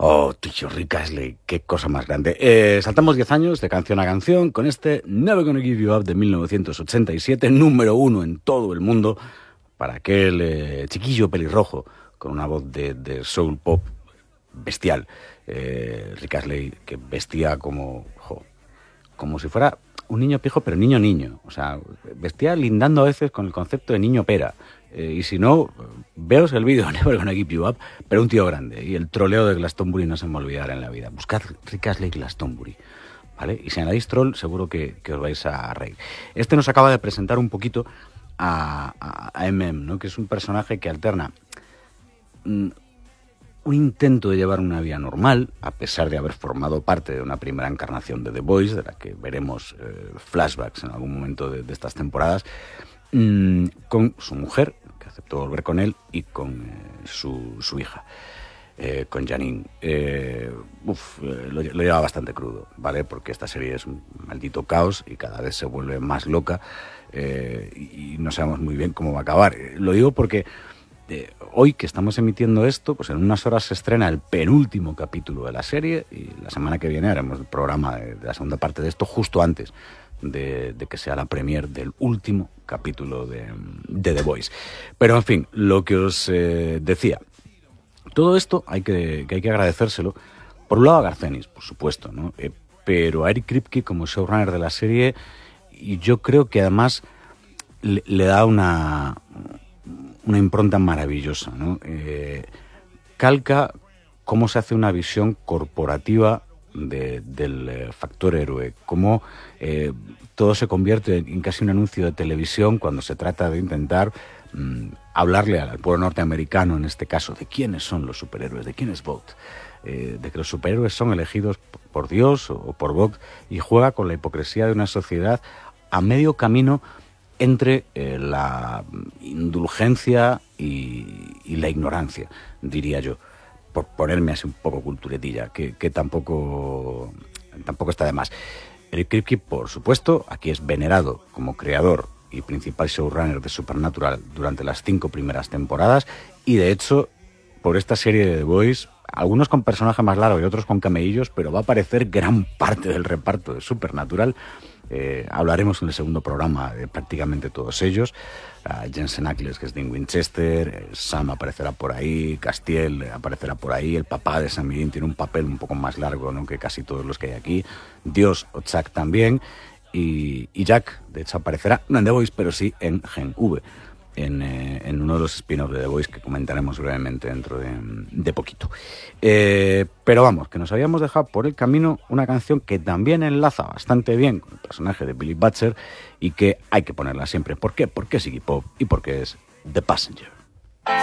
Oh, tío, Rick Astley, qué cosa más grande. Saltamos 10 años de canción a canción con este Never Gonna Give You Up de 1987, número 1 en todo el mundo, para aquel chiquillo pelirrojo con una voz de soul pop bestial. Rick Astley, que vestía como si fuera un niño pijo, pero niño. O sea, vestía lindando a veces con el concepto de niño pera. Y si no, veos el vídeo, Never Gonna Give You Up, pero un tío grande. Y el troleo de Glastonbury no se me olvidará en la vida. Buscad Rick Astley Glastonbury, ¿vale? Y si añadís troll, seguro que os vais a reír. Este nos acaba de presentar un poquito a M.M., ¿no? Que es un personaje que alterna un intento de llevar una vida normal, a pesar de haber formado parte de una primera encarnación de The Voice, de la que veremos flashbacks en algún momento de estas temporadas, con su mujer, que aceptó volver con él, y con su hija, con Janine. Lo lleva bastante crudo, ¿vale? Porque esta serie es un maldito caos y cada vez se vuelve más loca, y no sabemos muy bien cómo va a acabar. Lo digo porque hoy que estamos emitiendo esto, pues en unas horas se estrena el penúltimo capítulo de la serie y la semana que viene haremos el programa de la segunda parte de esto justo antes de que sea la premier del último capítulo de The Voice. Pero en fin, lo que os decía, todo esto hay que agradecérselo por un lado a Garcenis, por supuesto, ¿no? Pero a Eric Kripke como showrunner de la serie, y yo creo que además le da una impronta maravillosa, ¿no? Calca cómo se hace una visión corporativa del factor héroe, cómo todo se convierte en casi un anuncio de televisión cuando se trata de intentar hablarle al pueblo norteamericano, en este caso, de quiénes son los superhéroes, de quién es Vought, de que los superhéroes son elegidos por Dios o por Vought, y juega con la hipocresía de una sociedad a medio camino entre la indulgencia y la ignorancia, diría yo, por ponerme así un poco culturetilla, que tampoco está de más. Eric Kripke, por supuesto, aquí es venerado como creador y principal showrunner de Supernatural durante las 5 primeras temporadas, y de hecho, por esta serie de The Voice, algunos con personajes más largos y otros con cameillos, pero va a aparecer gran parte del reparto de Supernatural. Hablaremos en el segundo programa de prácticamente todos ellos. Jensen Ackles, que es Dean Winchester, Sam aparecerá por ahí, Castiel aparecerá por ahí, el papá de Sam Dean tiene un papel un poco más largo, ¿no?, que casi todos los que hay aquí, Dios o Chuck también, y Jack, de hecho, aparecerá no en The Voice, pero sí en Gen V, en uno de los spin-offs de The Voice que comentaremos brevemente dentro de poquito. Pero vamos, que nos habíamos dejado por el camino una canción que también enlaza bastante bien con el personaje de Billy Butcher y que hay que ponerla siempre. ¿Por qué? Porque es Iggy Pop y porque es The Passenger.